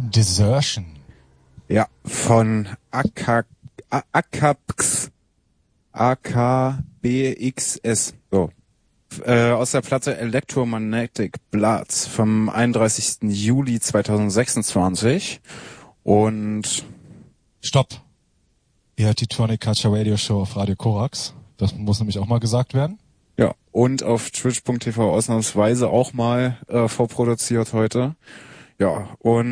Desertion. Ja, von AKBXS. So. Aus der Platte Electromagnetic Bloods vom 31. Juli 2026. Und Stopp. Ihr hört die Tronic Culture Radio Show auf Radio Korax. Das muss nämlich auch mal gesagt werden. ja, und auf twitch.tv ausnahmsweise auch mal vorproduziert heute. Ja, und